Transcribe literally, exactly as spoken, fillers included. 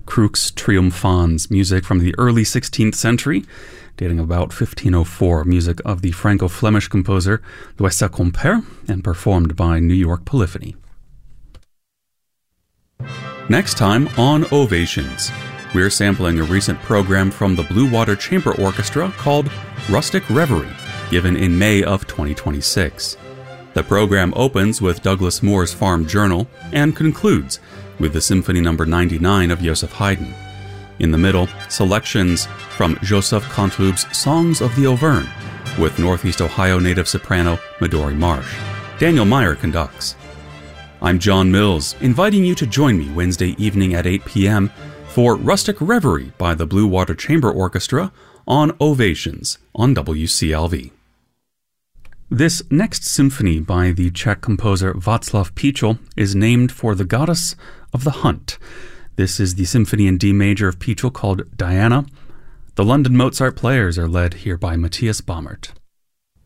Crux Triumphans, music from the early sixteenth century, dating about fifteen oh four, music of the Franco-Flemish composer Loïssa Compère, and performed by New York Polyphony. Next time on Ovations, we're sampling a recent program from the Blue Water Chamber Orchestra called Rustic Reverie, given in May of twenty twenty-six. The program opens with Douglas Moore's Farm Journal and concludes with the Symphony Number ninety-nine of Joseph Haydn. In the middle, selections from Joseph Canteloup's Songs of the Auvergne, with Northeast Ohio native soprano Midori Marsh. Daniel Meyer conducts. I'm John Mills, inviting you to join me Wednesday evening at eight p.m. for Rustic Reverie by the Blue Water Chamber Orchestra on Ovations on W C L V. This next symphony by the Czech composer Václav Píčel is named for the goddess of the hunt. This is the symphony in D major of Píčel called Diana. The London Mozart Players are led here by Matthias Baumert.